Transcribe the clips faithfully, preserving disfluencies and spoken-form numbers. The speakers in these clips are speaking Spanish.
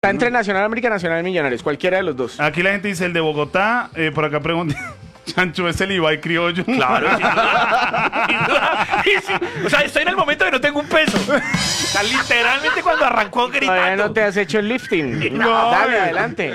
Está entre Nacional América y Nacional Millonarios, cualquiera de los dos. Aquí la gente dice el de Bogotá, eh, por acá pregunta, Chancho, ¿es el Ibai criollo? Claro, sin duda, sin duda. Y sí, o sea, estoy en el momento que no tengo un peso. O sea, literalmente cuando arrancó gritando. Todavía no te has hecho el lifting. No. Dale, adelante.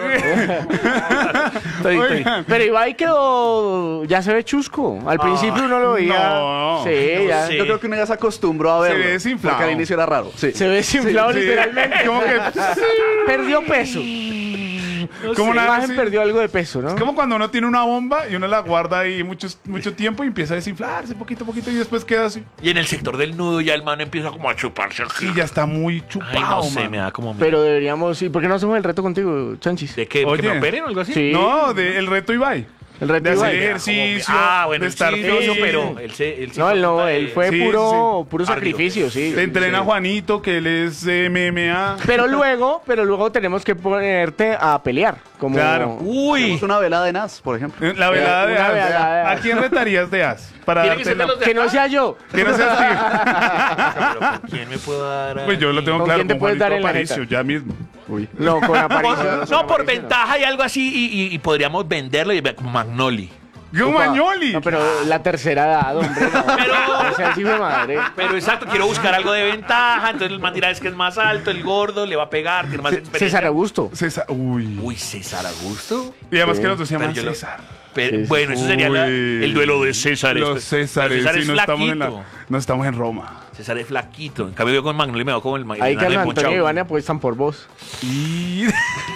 Estoy- estoy. Pero Ibai quedó, ya se ve chusco. Al principio uno lo veía. no. Sí, ya. Sí. Yo creo que uno ya se acostumbró a verlo. ve desinflado. Porque al inicio era raro. Sí. Se ve desinflado Sí, literalmente. Como que... Perdió peso. como La una- imagen sí. perdió algo de peso, ¿no? Es como cuando uno tiene una bomba y uno la guarda ahí mucho, mucho tiempo y empieza a desinflarse poquito a poquito y después queda así. Y en el sector del nudo ya el man empieza como a chuparse aquí. Y ya está muy chupado, Ay, no sé, man. me da como miedo. Pero deberíamos. ¿Y por qué no hacemos el reto contigo, Chanchis? ¿De qué? Oye. ¿Que me operen o algo así? Sí. No, de, el reto Ibai. El reto De hacer Ibai. ejercicio, Ah, bueno, de estar sí, no, fit. pero él se, él se No, él no, fue él fue Sí, puro, puro Ardio. sacrificio, sí. Te entrena Sí. Juanito, que él es de M M A. Pero luego, pero luego tenemos que ponerte a pelear. Como... Claro. Uy. Es una velada de N A S, por ejemplo. La velada de Una as. velada de as. ¿A quién retarías de as? Para Tiene que darte ser de la... los de Que no acá. sea yo. Que no seas tú. Pero ¿con quién me puedo dar? Pues yo lo tengo ¿Con claro, quién te con puedes Juanito dar en la Aparicio, jeta? ya mismo. Uy. No, con Aparicio. Por- con no, por Aparicio ventaja y algo así y, y- y podríamos venderlo y como Magnoli. ¡Yo, Upa. Magnoli! No, pero la tercera edad, hombre. No. Pero- O sea, el hijo de madre. Pero exacto, quiero buscar algo de ventaja, entonces el man dirá es que es más alto, el gordo le va a pegar, tiene más experiencia. César Augusto. César, uy. Uy, César Augusto. Y además Sí. que los dos se llaman Pero yo lo- César. Pero, Sí, sí. bueno, eso sería la- Uy. el duelo de César. Los Césares, César sí, es no estamos, en la, flaquito. no estamos en Roma. César es flaquito. En cambio yo con Magnoli me veo como el el Ahí enano Carlos Antonio y embuchado. Iván apuestan por vos. Y...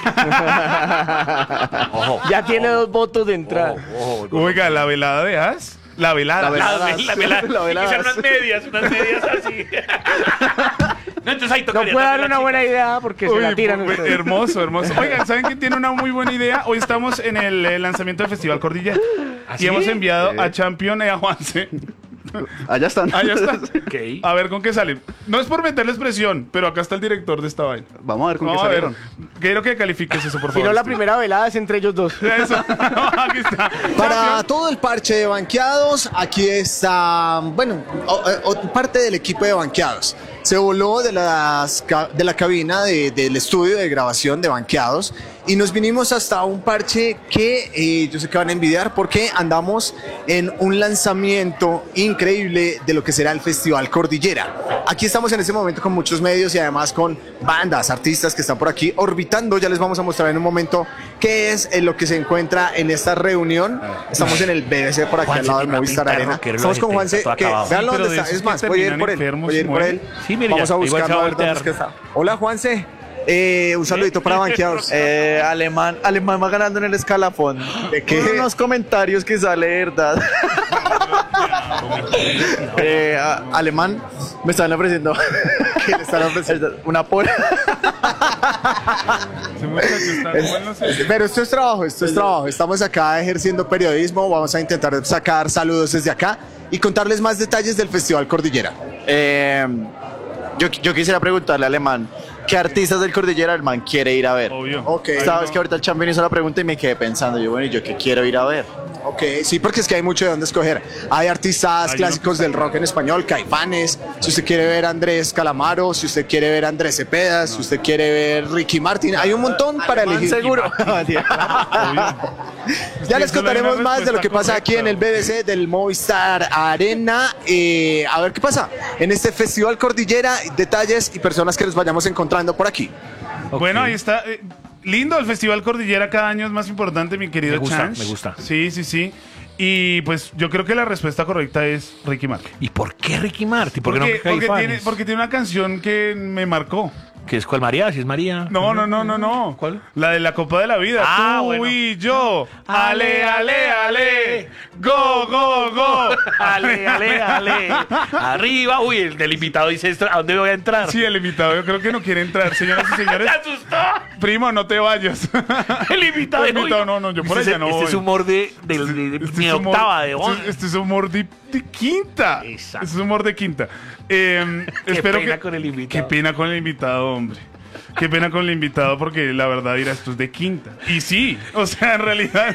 Ojo. Ya tiene dos votos de entrada. Ojo, ojo. Oiga, la velada de as. La velada. La La, velada. la, la, la, La velada. y que sean unas medias, unas medias así. No, entonces ahí No tocaría puede dar también la una buena chica. idea porque se Uy, la tiran. bu- ustedes. hermoso, hermoso. Oigan, ¿saben quién tiene una muy buena idea? Hoy estamos en el eh, lanzamiento del Festival Cordillera. ¿Ah, Y sí? hemos enviado a Champion y a Juanse. Allá están. Allá está. Ok. A ver con qué sale. No es por meterles presión, pero acá está el director de esta vaina. Vamos a ver con Vamos qué a ver. salieron. Quiero que califiques eso, por Si favor. no, la primera velada es entre ellos dos. Eso. Aquí está. Para Champion. todo el parche de banqueados, aquí está, bueno, o- o- parte del equipo de banqueados. Se voló de, las, ca- de la cabina de- del estudio de grabación de banqueados y nos vinimos hasta un parche que eh, yo sé que van a envidiar porque andamos en un lanzamiento increíble de lo que será el Festival Cordillera. Aquí estamos en este momento con muchos medios y además con bandas, artistas que están por aquí orbitando. Ya les vamos a mostrar en un momento qué es eh, lo que se encuentra en esta reunión. Estamos en el B B C por aquí Juanse al lado de tiene una Movistar pinta de Arena. rockero, Estamos con la gente Juanse, está que todo acabado. veanlo Sí, pero dónde de está. esos Es que más, voy a ir terminan por él. enfermos Voy a y ir por él. mueren. Sí, mire, Vamos ya, a igual buscarlo se va a a ver dónde voltear. es que está. Hola, Juanse. Eh, un saludito para banqueados. Eh, alemán, alemán va ganando en el escalafón. ¿De qué? Por unos comentarios que sale verdad. eh, a- alemán, me están ofreciendo. ¿Qué le están ofreciendo? Una por. Se muestra que está- bueno, no sé. Pero esto es trabajo, esto es trabajo. Estamos acá ejerciendo periodismo. Vamos a intentar sacar saludos desde acá y contarles más detalles del Festival Cordillera. Eh, yo, yo quisiera preguntarle a Alemán, ¿qué artistas del Cordillera el man quiere ir a ver? Obvio. Ok. Ahí Sabes no. que ahorita el champion hizo la pregunta y me quedé pensando, yo bueno, ¿y yo qué quiero ir a ver? Ok, sí, porque es que hay mucho de dónde escoger. Hay artistas Hay clásicos del rock en español, Caifanes. Si usted quiere ver a Andrés Calamaro, si usted quiere ver a Andrés Cepeda, si usted quiere ver Ricky Martin, hay un montón para elegir. Seguro. Ya les Eso no hay contaremos una más de lo que respuesta pasa aquí en el B B C del Movistar Arena. Eh, a ver qué pasa en este Festival Cordillera, detalles y personas que nos vayamos encontrando por aquí. Bueno, ahí está. eh, lindo el Festival Cordillera, cada año es más importante, mi querido Me gusta, Chance. me gusta. Sí, sí, sí. Y pues yo creo que la respuesta correcta es Ricky Martin. ¿Y por qué Ricky Martin? ¿Por qué Porque, no porque, Caifanes? tiene, porque tiene una canción que me marcó. ¿Qué es cuál María? Si es María. No, no, no, no, no. ¿Cuál? La de la Copa de la Vida. Ah, Tú bueno. y yo. Ale, ale, ale. Go, go, go. Ale, ale, ale. Arriba. Uy, el del invitado dice esto. ¿A dónde voy a entrar? Sí, el invitado yo creo que no quiere entrar. Señoras y señores. ¡Me asustó! Primo, no te vayas. El invitado. El invitado, Uy, no, no, yo por este allá es- no Este voy. es humor de, de, de- de Este mi es humor- octava, de este- once. Este es humor de, de quinta. Exacto. Este es humor de quinta. Eh, Qué espero pena que- con el invitado. Qué pena con el invitado, hombre. Qué pena con el invitado porque la verdad dirá esto es de quinta. Y sí, o sea, en realidad.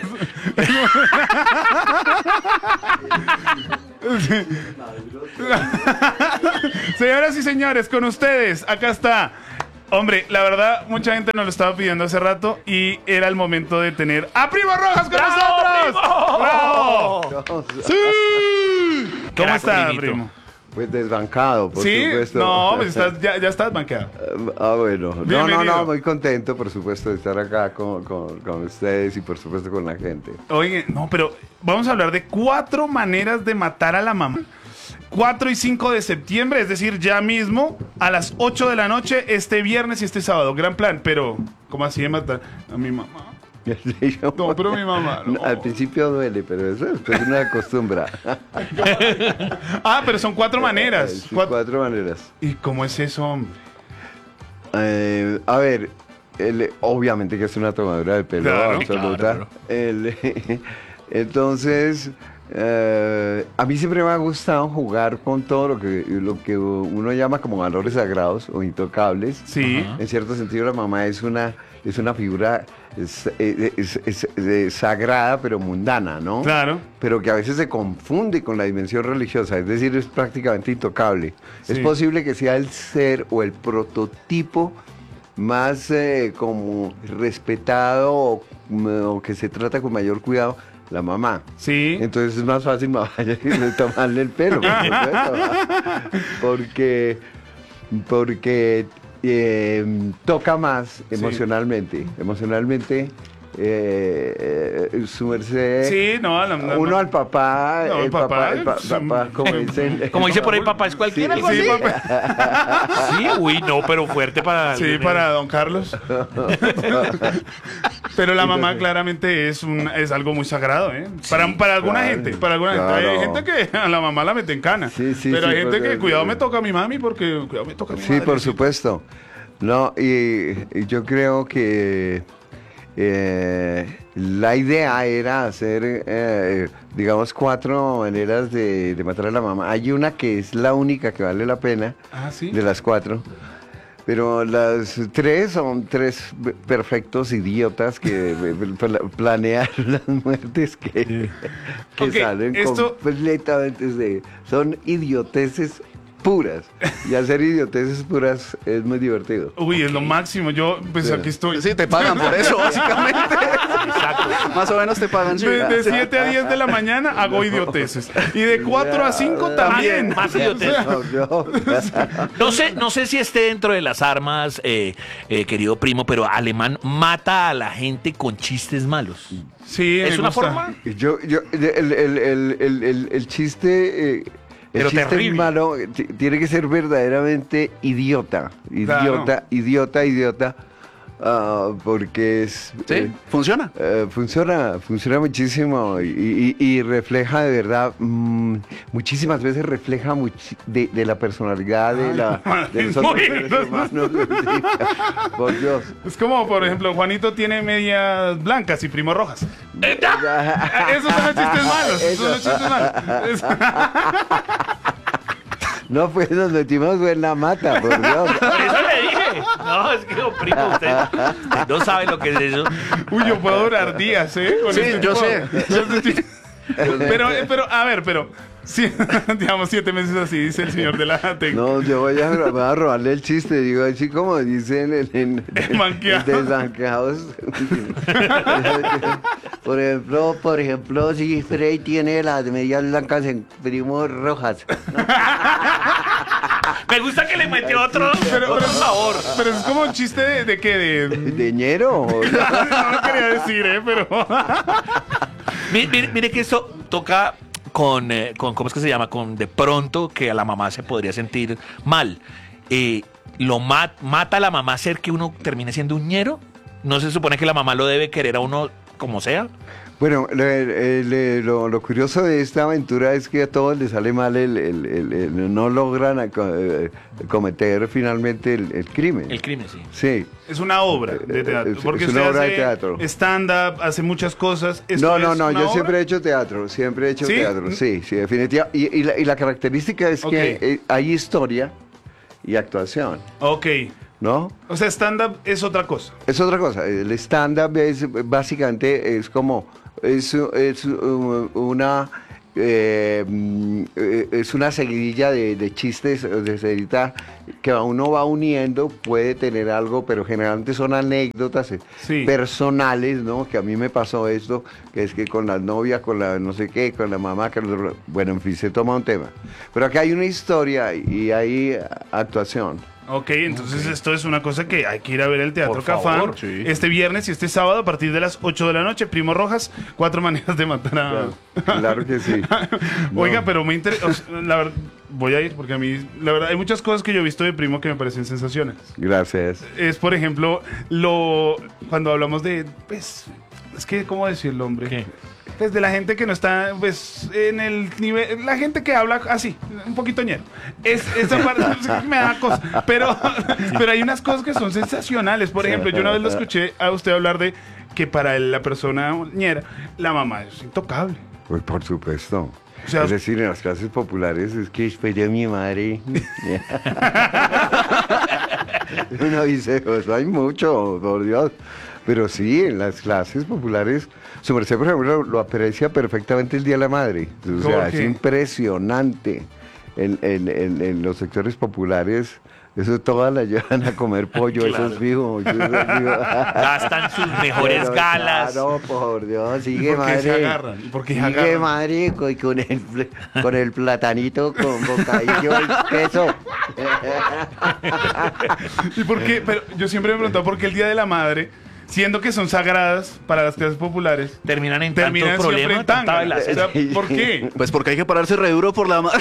Señoras y señores, con ustedes, acá está Hombre, la verdad, mucha gente nos lo estaba pidiendo hace rato y era el momento de tener a Primo Rojas con nosotros. ¡Bravo! ¡Sí! ¿Cómo Crack, está, primito. primo? Pues desbancado, por ¿Sí? supuesto. No, pues estás, ya, ya estás banqueado. Ah, bueno. No, no, Bienvenido. no, muy contento, por supuesto, de estar acá con, con, con ustedes y, por supuesto, con la gente. Oye, no, pero vamos a hablar de cuatro maneras de matar a la mamá. cuatro y cinco de septiembre, es decir, ya mismo a las ocho de la noche, este viernes y este sábado. Gran plan, pero ¿cómo así de matar a mi mamá? No, pero mi mamá, no. Al principio duele, pero eso después uno se acostumbra. Ah, pero son cuatro maneras. Sí, Cuat- cuatro maneras. ¿Y cómo es eso, hombre? Eh, a ver, el- obviamente que es una tomadura de pelo Claro, absoluta. claro. El- entonces, eh, a mí siempre me ha gustado jugar con todo lo que, lo que uno llama como valores sagrados o intocables. Sí. En cierto sentido, la mamá es una, es una figura es- es- es- es- es sagrada, pero mundana, ¿no? Claro. Pero que a veces se confunde con la dimensión religiosa, es decir, es prácticamente intocable. Sí. Es posible que sea el ser o el prototipo más eh, como respetado o, o que se trata con mayor cuidado, la mamá. Sí. Entonces es más fácil mamá, tomarle el pelo, por supuesto, porque, porque eh, toca más emocionalmente. Emocionalmente, eh, eh, su merced. Sí, no, la- la- Uno al papá, No, el el papá, papá, el pa- sí. papá, como dicen. Como dice por ahí, papá es cualquiera, algo Sí, así. papá. Sí, uy, no, pero fuerte para... Sí, para don Carlos. Pero la mamá claramente es un es algo muy sagrado, ¿eh? Para, para alguna claro, gente, para alguna gente. claro. Hay gente que a la mamá la mete en cana. Sí, sí, pero sí, hay gente porque- que cuidado me toca a mi mami porque cuidado me toca a mi Sí, madre. por supuesto. No, y, y yo creo que eh, la idea era hacer, eh, digamos, cuatro maneras de, de matar a la mamá. Hay una que es la única que vale la pena, Ah, sí. de las cuatro. Pero las tres son tres perfectos idiotas que pla- planean las muertes que, que Ok, salen esto- completamente de... Son idioteces puras. Y hacer idioteces puras es muy divertido. Uy, es lo máximo. Yo, pues Sí. aquí estoy. Sí, te pagan por eso, básicamente. Más o menos te pagan. sí. De, de siete a diez de la mañana hago idioteces. Y de cuatro a cinco también. Más idioteces. No, no. No sé, no sé si esté dentro de las armas, eh, eh, querido primo, pero Alemán mata a la gente con chistes malos. Sí, ¿Es me una gusta. forma? Yo, yo, el, el, el, el, el- el chiste, eh, el Pero chiste terrible. malo eh, ti- tiene que ser verdaderamente idiota, idiota, Claro. idiota, idiota, ah, porque es Sí, eh, funciona. eh, funciona, funciona muchísimo y, y- y refleja de verdad, mm, muchísimas veces refleja muchi- de, de la personalidad de, la, de los otros muy- seres humanos. Sí, por Dios. Es como, por ejemplo, Juanito tiene medias blancas y Primo rojas. Eh, Esos son los chistes malos. Esos son los chistes malos. Es- No, pues nos metimos en la mata, por Dios. Eso le dije. No, es que, oh, primo, usted, usted no sabe lo que es eso. Uy, yo puedo durar días, ¿eh? Con Sí, este yo tipo- sé. Pero, eh, pero, a ver, pero, sí, digamos, siete meses así, dice el señor de la técnica. No, yo voy a, voy a robarle el chiste, digo, así como dicen en, en, En Banqueados. en Desbanqueados. Por ejemplo, por ejemplo, si Frey tiene las medias blancas en Primo rojas. Me gusta que le metió otro, Pero, otro pero, sabor. pero es como un chiste de, de qué, de... ¿De ñero? No lo quería decir, ¿eh? Pero... Mire, mire, mire que esto toca con, eh, con, ¿cómo es que se llama? Con de pronto que a la mamá se podría sentir mal. Eh, ¿Lo mat- mata a la mamá hacer que uno termine siendo un ñero? ¿No se supone que la mamá lo debe querer a uno como sea? Bueno, le- le- lo, lo curioso de esta aventura es que a todos les sale mal, el, el- el- el- no logran aco- eh, cometer finalmente el, el crimen. El crimen, sí. Sí. Es una obra de teatro. Es- Porque es una usted obra de hace teatro. stand-up, hace muchas cosas. ¿Esto No, no, es no, una yo obra? siempre he hecho teatro, siempre he hecho ¿Sí? teatro, sí, sí, definitivamente. Y, y la, y la característica es Ok. que eh, hay historia y actuación, Ok. ¿no? O sea, stand-up es otra cosa. Es otra cosa, el stand-up es básicamente, es como, es, es uh, una eh, mm, eh, es una seguidilla de, de chistes, de seriedad, que uno va uniendo, puede tener algo, pero generalmente son anécdotas eh, Sí. personales, ¿no? Que a mí me pasó esto, que es que con la novia, con la no sé qué, con la mamá, que los- bueno, en fin, se toma un tema. Pero aquí hay una historia y hay actuación. Ok, entonces esto es una cosa que hay que ir a ver el Teatro Por Cafán favor, sí. este viernes y este sábado a partir de las ocho de la noche. Primo Rojas, cuatro maneras de matar a... Claro, claro que sí. Oiga, No. pero me interesa, la verdad, voy a ir porque a mí, la verdad, hay muchas cosas que yo he visto de Primo que me parecen sensaciones. Gracias. Es, por ejemplo, lo cuando hablamos de, pues, es que, ¿cómo decirlo, hombre? ¿Qué? Pues de la gente que no está, pues, en el nivel, la gente que habla así, un poquito ñero. Es, esa parte me da cosa, pero, pero hay unas cosas que son sensacionales. Por ejemplo, yo una vez lo escuché a usted hablar de que para la persona ñera, la mamá es intocable. Pues por supuesto. O sea, es decir, en las clases populares es que esperé a mi madre. Uno dice, pues hay mucho, por Dios. Pero sí, en las clases populares, su merced, por ejemplo, lo, lo aprecia perfectamente el Día de la Madre. O sea, ¿Por es qué? impresionante. En, en- en- en los sectores populares, eso todas la llevan a comer pollo, eso es fijo. Eso es fijo. Gastan sus mejores Pero galas. Claro, por Dios, ¿Y sigue por qué madre. se agarran? ¿Y por qué se Sigue agarran? madre con, con el, pl- con el platanito, con bocadillo y queso. ¿Y por qué? Pero yo siempre me he preguntado por qué el Día de la Madre, siendo que son sagradas para las clases populares, Terminan en terminan tanto siempre problema, en tanta tanga. velación. O sea, ¿por qué? Pues porque hay que pararse re duro por la... ma-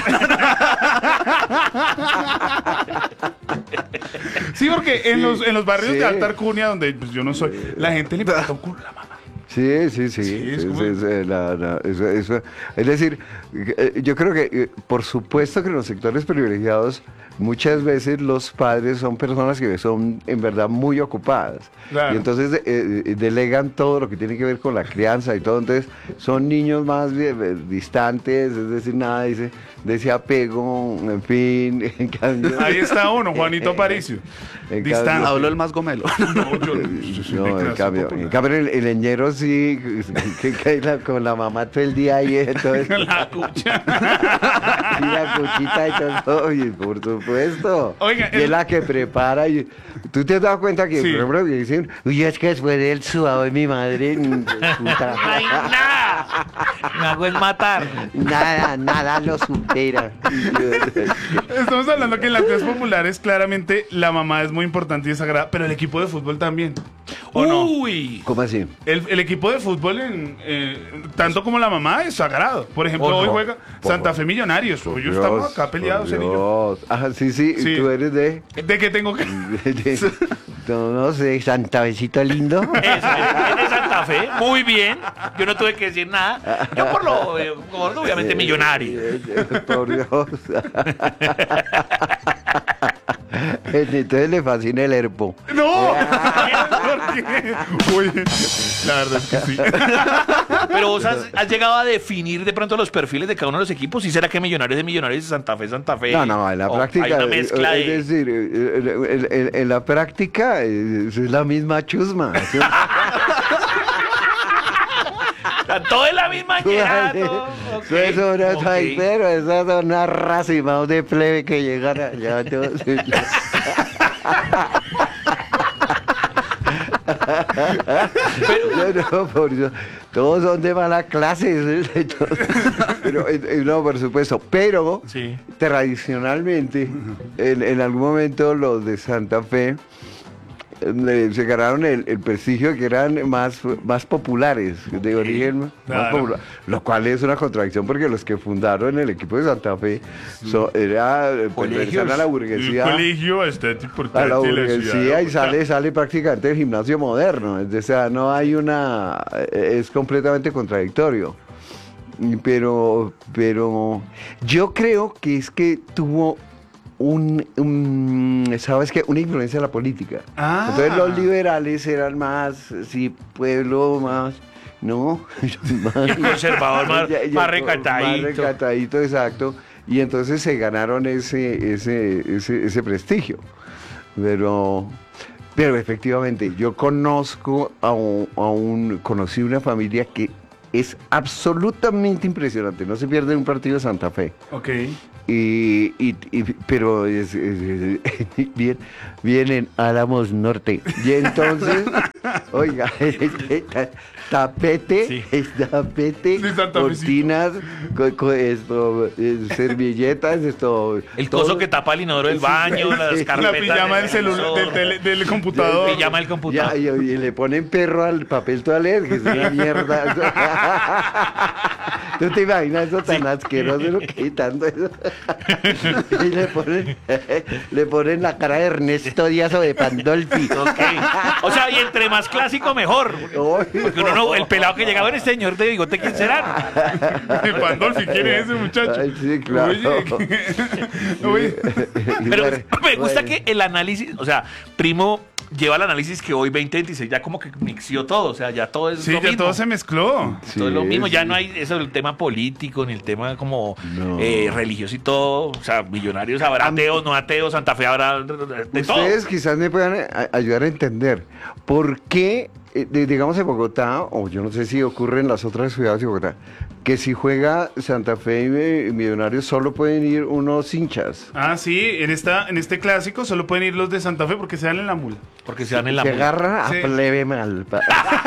Sí, porque en los, en los barrios sí. de alta alcurnia, donde pues, yo no soy, la gente le importa un culo a la mamá. Sí, sí, sí. Sí, es Es, como- es, eh, la- la- eso- eso- es decir, eh, yo creo que, eh, por supuesto que en los sectores privilegiados, muchas veces los padres son personas que son en verdad muy ocupadas. Claro. Y entonces eh, eh, delegan todo lo que tiene que ver con la crianza y todo. Entonces son niños más eh, eh, distantes, es decir, nada de ese, de ese apego, en fin. En cambio, Ahí está uno, Juanito Aparicio. En Distante. cambio- Hablo el más gomelo. No, yo, yo soy de No, en clase cambio, popular. en cambio el, el leñero sí, que, que la- con la mamá todo el día ahí, entonces, La cucha. y la cuchita y todo, y por supuesto. Oiga, y el- es la que prepara. Y, ¿tú te has dado cuenta que, Sí. por ejemplo, que dicen, uy, es que después del sudado de mi madre, mm, puta, No hay nada. Me hago es matar. nada, nada lo supera. Estamos hablando que en las clases populares, claramente, la mamá es muy importante y es sagrada, pero el equipo de fútbol también. ¿O no? Uy. ¿Cómo así? El, el equipo de fútbol, en, eh, tanto como la mamá, es sagrado. Por ejemplo, Por hoy favor, juega por Santa favor. Fe Millonarios. Hoy Dios, estamos acá por peleados, él y yo. Dios. Ajá, sí, sí, Sí. tú eres de... ¿De qué tengo que...? de- de- no, no sé, Santavecito lindo. Eso, es de Santa Fe. Muy bien. Yo no tuve que decir nada. Yo por lo eh, gordo, obviamente millonario. Por Dios. Entonces le fascina el herpo. ¡No! ¿Por qué? Uy, la verdad es que sí. Pero vos has, has llegado a definir de pronto los perfiles de cada uno de los equipos. ¿Sí será que Millonarios de Millonarios y Santa Fe, Santa Fe? No, no, en la O práctica. Hay una mezcla eh, de... Es decir, eh, en, en- en la práctica eh, es la misma chusma. Todo es la misma ñera, todo. Ok, Eso no ok. soy, pero esas son unas racimados de plebe que llegan allá. todos. No, no, por Dios. Todos son de mala clase. Pero, eh, eh, no, por supuesto. Pero Sí. tradicionalmente, en, en algún momento los de Santa Fe eh, se ganaron el, el prestigio de que eran más, más populares, de origen más claro. popular, lo cual es una contradicción porque los que fundaron el equipo de Santa Fe so- era eh, pertenecían a la El burguesía. colegio está importante. A la la burguesía ciudad. y sale, sale prácticamente el gimnasio moderno. Es decir, o sea, no hay una. eh, Es completamente contradictorio. Y Pero, pero yo creo que es que tuvo un, un- ¿sabes qué? Una influencia en la política. Ah. Entonces los liberales eran más, sí, pueblo más, ¿no? Más- El conservador más, Ya- ya- más recatadito. Más recatadito, exacto. Y entonces se ganaron ese, ese, ese, ese prestigio. Pero, pero efectivamente, yo conozco a un, a un- conocí una familia que es absolutamente impresionante. No se pierde un partido de Santa Fe. Ok. Y, y- y- pero es, es- es- bien, vienen Álamos Norte. Y entonces, oiga, tapete, Sí. tapete, Sí, Santa cortinas, co- co- esto, eh, servilletas, esto. El todo. coso que tapa el inodoro del baño, las Sí. carpetas. La pijama del celular, del, del- del computador. El pijama del computador. Ya, y, y le ponen perro al papel toalete, que es una mierda. ¿Tú te imaginas eso tan asqueroso, lo que quitando eso? Y le ponen, le ponen la cara de Ernesto Díaz o de Pandolfi. Ok. O sea, y entre más clásico, mejor. Porque uno no, el pelado que llegaba en el señor de bigote, ¿quién será? Pandolfi, ¿quién es ese muchacho? Ay, sí, claro. Oye, oye. Pero Bueno, me gusta bueno. que el análisis, o sea, Primo lleva el análisis que hoy veinte veintiséis ya como que mixió todo, o sea, ya todo es Sí, lo ya mismo. todo se mezcló. Todo es lo Sí, mismo, ya sí. no hay eso del tema político, ni el tema como No. eh, religioso y todo. O sea, Millonarios habrá ateos, no ateos, Santa Fe habrá de todo. Ustedes quizás me puedan a- ayudar a entender por qué, eh, de- digamos en Bogotá, o yo no sé si ocurre en las otras ciudades de Bogotá, que si juega Santa Fe y Mi- Millonarios solo pueden ir unos hinchas. Ah, sí, en, esta, en este clásico solo pueden ir los de Santa Fe porque se dan en la mula. Porque se dan en la Se mula. agarra a Sí. plebe mal. pa-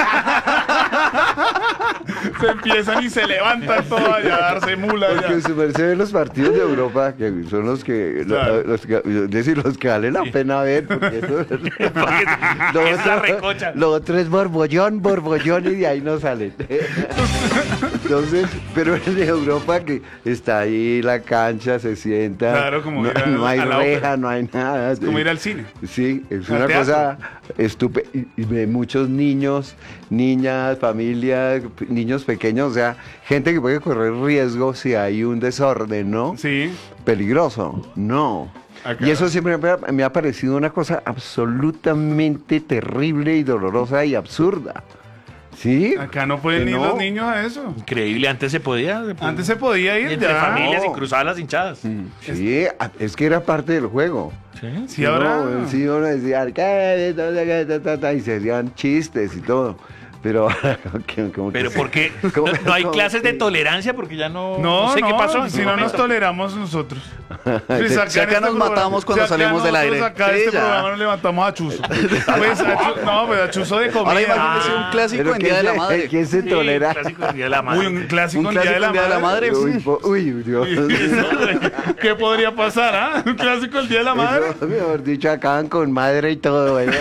Se empiezan y se levantan todos allá a darse mula. Porque allá. se ven los partidos de Europa, que son los que, Claro. los, que- es decir, los que vale la pena ver. Porque eso, Porque lo, es la otro, recocha. lo otro es borbollón, borbollón, y de ahí no salen. Entonces, pero en Europa que está ahí la cancha, se sienta. Claro, como no, ir a- no hay a la reja, ópera. no hay nada. Es como ir al cine. Sí, es Al una teatro. cosa estupenda. Y, y ve muchos niños, niñas, familias, p- niños pequeños, o sea, gente que puede correr riesgo si hay un desorden, ¿no? Sí. Peligroso, no. Acá. Y eso siempre me ha, me ha parecido una cosa absolutamente terrible y dolorosa y absurda. ¿Sí? Acá no pueden Que ir no. los niños a eso. Increíble, antes se podía. se podía. Antes se podía ir Entre ya. familias y No. cruzaban las hinchadas. Sí, a- es que era parte del juego. Sí. Sí, ahora. No, sí, uno decía, "¿Qué? Ta, ta, ta, ta, ta", y se hacían chistes y todo. Pero, como- como que Pero se- porque como- no, no hay como clases de que- tolerancia porque ya no, No, no sé qué pasó. en si ese no nos momento. toleramos nosotros. Ay, Pues si acá en nos programa- matamos cuando si acá salimos del nosotros aire. Acá Sí, este ya. programa nos levantamos a Chuzo. Pues, a Chu- no, pues a Chuzo de comida. Ahora imagínese un clásico Pero en ¿quién Día de la se- Madre. ¿Quién se Sí, tolera? clásico del Día de la Madre. Uy, un clásico, Un en Día de clásico la en Día de la Madre. Madre. Uy, po- uy, Dios. ¿Qué podría pasar, ah? Un clásico el Día de la Madre. Eso, mejor dicho, acaban con madre y todo. ¿eh?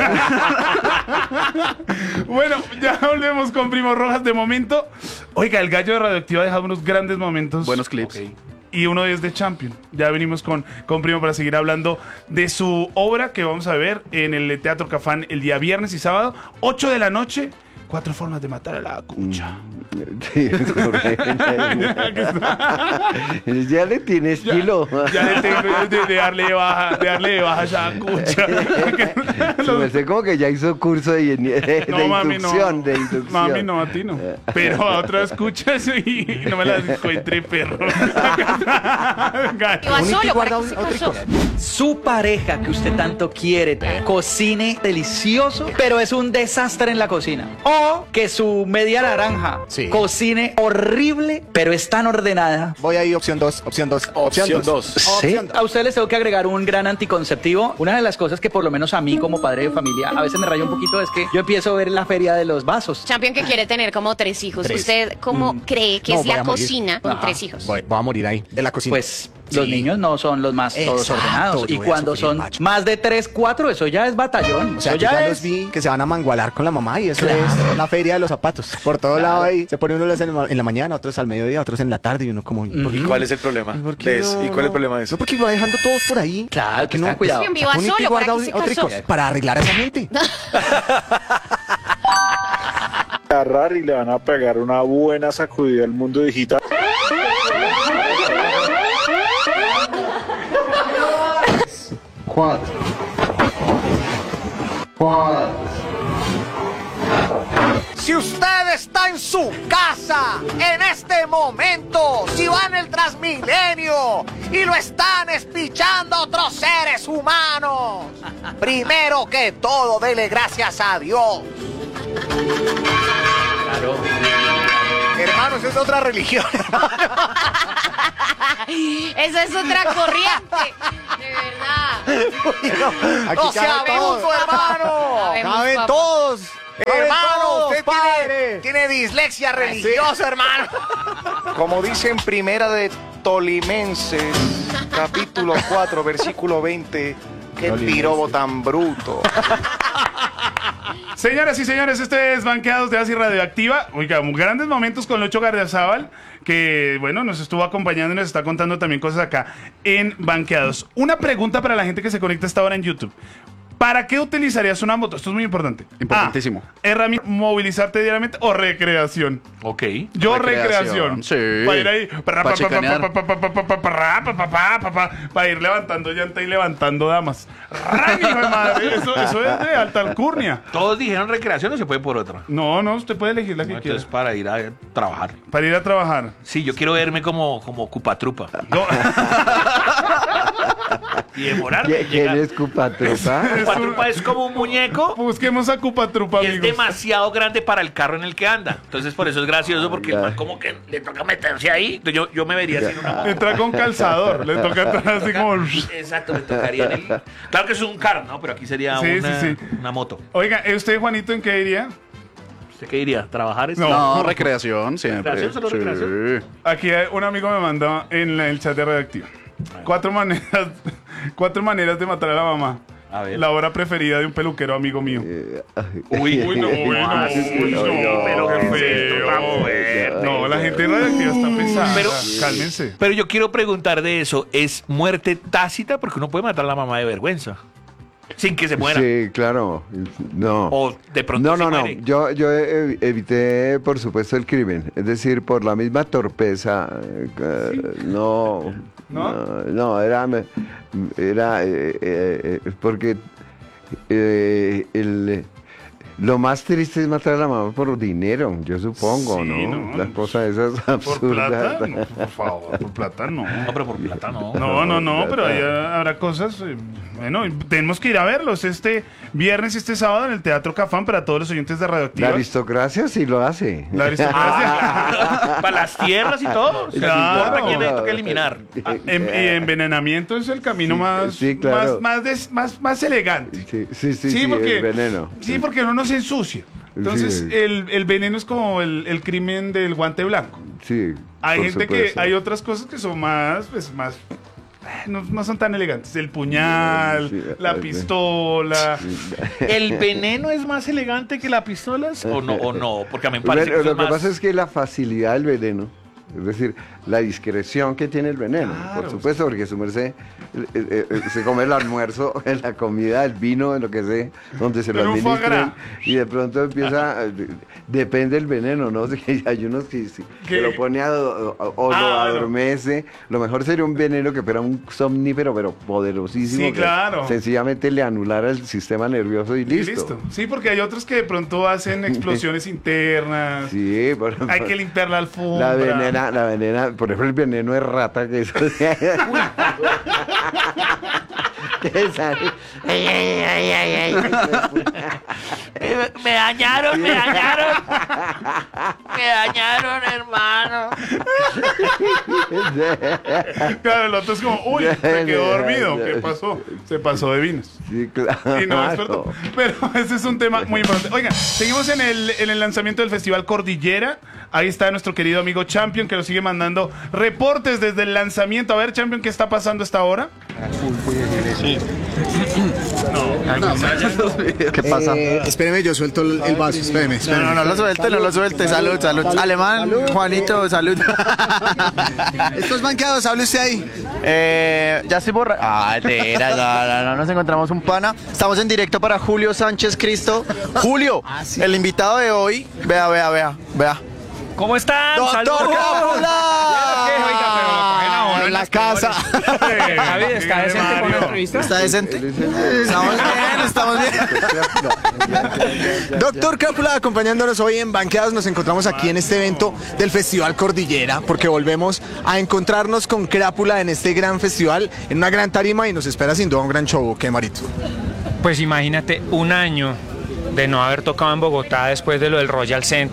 Bueno, ya volvemos con Primo Rojas de momento. Oiga, el gallo de Radioactiva ha dejado unos grandes momentos. Buenos clips. Y uno es de Champion. Ya venimos con, con Primo para seguir hablando de su obra que vamos a ver en el Teatro Cafán el día viernes y sábado, ocho de la noche. Cuatro formas de matar a la cucha. Sí, ya le tiene estilo. Ya le tengo de, de darle de baja, de darle de baja ya a cucha. Se me hace como que ya hizo curso de, de, de No, mami, no. inducción, de inducción. Mami, no, a ti no. Pero a otras escuchas y no me las encuentre, perro. Y va solo para que se casó. Su pareja que usted tanto quiere cocine delicioso, pero es un desastre en la cocina. O que su media naranja Sí. cocine horrible, pero es tan ordenada. Voy ahí, opción dos, opción dos, opción dos. ¿Sí? A ustedes les tengo que agregar un gran anticonceptivo. Una de las cosas que por lo menos a mí como padre de familia a veces me raya un poquito es que yo empiezo a ver la feria de los vasos. Champion que quiere tener como tres hijos. Tres. ¿Usted cómo cree que No, es voy la a morir. cocina con Ajá. tres hijos? Voy, voy a morir ahí, de la cocina. Pues los Sí. niños no son los más todos Exacto, ordenados. yo Y voy a cuando sufrir, son macho. más de tres, cuatro, eso ya es batallón. O sea, eso yo ya ya es... los vi que se van a mangualar con la mamá y eso es la feria de los zapatos. Por todo lado ahí. Se pone unos en, la- en la mañana, otros al mediodía, otros en la tarde y uno como... ¿por qué ¿Y cuál es el problema ¿Por qué de eso? no? ¿Y cuál es el problema de eso? No, porque va dejando todos por ahí. Claro, que que no, cuidado. Champion viva Pone que solo, guarda ¿para qué se otra casó? cosa, para arreglar a esa gente. Agarrar y le van a pegar una buena sacudida al mundo digital. Cuatro. Cuatro. Si usted está en su casa en este momento, si va en el Transmilenio y lo están espichando otros seres humanos, primero que todo, dele gracias a Dios. Hermano, eso es otra religión. Eso es otra corriente. De verdad. Aquí no sea bruto, hermano. Sabemos, Caben papá. todos. Hermano, todos, usted tiene, tiene dislexia religiosa, hermano. Como dice en Primera de Tolimenses, capítulo cuatro, versículo veinte, qué pirobo tan bruto. Señoras y señores, este es Banqueados de Así Radioactiva. Oiga, grandes momentos con Lucho Gardiazabal, que bueno, nos estuvo acompañando y nos está contando también cosas acá en Banqueados. Una pregunta para la gente que se conecta hasta ahora en YouTube. ¿Para qué utilizarías una moto? Esto es muy importante. Importantísimo. Ah, herramienta, movilizarte diariamente o recreación. Ok. Yo recreación. Recreación, sí. Para ir ahí. Pa' chicanear. Para ir levantando llanta y levantando damas. ¡Ay, hijo de madre! Eso, eso es de alta alcurnia. Todos dijeron recreación o se puede por otra. No, no, usted puede elegir la que No, quiera. entonces para ir a trabajar. Para ir a trabajar. Sí, yo quiero verme como, como cupatrupa. No. Y demorarme. ¿Quién quién es Cupatrupa? Cupatrupa es como un muñeco Busquemos a Cupatrupa, y es amigos. demasiado grande para el carro en el que anda. Entonces por eso es gracioso porque el man como que le toca meterse ahí. Entonces, yo, yo me vería así en una moto. Entra con calzador. Le toca entrar así como... Exacto, me tocaría en el... Claro que es un carro, ¿no? Pero aquí sería Sí, una, sí, sí. una moto. Oiga, ¿usted, Juanito, en qué iría? ¿Usted qué diría? ¿Trabajar? Es... No. No, recreación siempre. ¿Recreación? ¿Solo Sí. recreación? Aquí hay- un amigo me mandó en la- el chat de Radioactiva. Cuatro maneras, cuatro maneras de matar a la mamá. A ver. La hora preferida de un peluquero amigo mío. Uy, Uy, no, uy, no, uy, no, pero qué qué feo. tan fuerte. No, la gente de Radioactiva está pesada. Pero- Cálmense. Pero yo quiero preguntar de eso. ¿Es muerte tácita? Porque uno puede matar a la mamá de vergüenza. Sin que se muera. Sí, claro. No. O de pronto No, se no, no. muere. Yo, yo ev- evité, por supuesto, el crimen. Es decir, por la misma torpeza. eh, eh, no, ¿No? no. No, era. me- Era. eh, eh, eh, porque. eh, el. Lo más triste es matar a la mamá por dinero, yo supongo, Sí, ¿no? no. Las cosas esas ¿Por absurdas. plata? No, por favor, por plata no. No, pero por plata no. No, no, no, plata. pero ahí habrá cosas. eh, Bueno, tenemos que ir a verlos este viernes y este sábado en el Teatro Cafán para todos los oyentes de La Radioactiva. aristocracia sí lo hace. La aristocracia. Ah, para las tierras y todo. Claro. ¿A quién le toca eliminar? Ah, en- y envenenamiento es el camino Sí, más, sí, claro. más, más, des- más, más elegante. Sí, sí, sí, sí, porque, el veneno. Sí, porque uno no se ensucia. Entonces, Sí. el, el veneno es como el, el crimen del guante blanco. Sí, Hay por gente supuesto. que, hay otras cosas que son más, pues, más, eh, no, no son tan elegantes. El puñal, Sí, la sí. pistola. ¿El veneno es más elegante que la pistola? ¿O no? ¿O no? Porque a mí me parece Bueno, que lo eso que es más... pasa es que la facilidad del veneno, es decir, la discreción que tiene el veneno, Claro. por supuesto, porque su merced eh, eh, eh, se come el almuerzo, la comida, el vino, lo que sea, donde se lo Pero un foie administran, gras. y de pronto empieza, eh, depende del veneno, ¿no? Hay unos que, sí, ¿Qué? que lo pone a, o, o lo Ah, bueno. adormece, lo mejor sería un veneno que fuera un somnífero, pero poderosísimo, Sí, que claro. sencillamente le anulara el sistema nervioso y Y listo. listo. Sí, porque hay otros que de pronto hacen explosiones internas. Sí, por, Hay por- que limpiar la alfombra. La venena, la venena, por ejemplo, el veneno de rata que eso. que sale. Ay, ay, ay, ay, ay. Me dañaron, me dañaron. Me dañaron, hermano. Claro, el otro es como, uy, se quedó dormido. ¿Qué pasó? Se pasó de vinos. Sí, claro. Y no despertó. Pero ese es un tema muy importante. Oigan, seguimos en el, en el lanzamiento del Festival Cordillera. Ahí está nuestro querido amigo Champion que nos sigue mandando reportes desde el lanzamiento. A ver, Champion, ¿qué está pasando hasta ahora? ¿Qué pasa? Eh, espéreme, yo suelto el, el vaso. Espéreme, No, espéreme. no, no lo suelte, no lo suelte. Salud, salud. Alemán, Juanito, salud. Estos banqueados, hable usted ahí. Eh, ya estoy borra. Ah, tera, no, no, no, nos encontramos un pana. Estamos en directo para Julio Sánchez Cristo. Julio, el invitado de hoy. Vea, vea, vea, vea. ¿Cómo están? ¡Doctor ¡Saludos! Cápula! En la casa. David, ¿está decente con la entrevista? ¿Está decente? Estamos bien, estamos bien. Doctor Cápula, acompañándonos hoy en Banqueados, nos encontramos aquí en este evento del Festival Cordillera, porque volvemos a encontrarnos con Crápula en este gran festival, en una gran tarima, y nos espera sin duda un gran show. ¿Qué, Marito? Pues imagínate, un año de no haber tocado en Bogotá después de lo del Royal Center.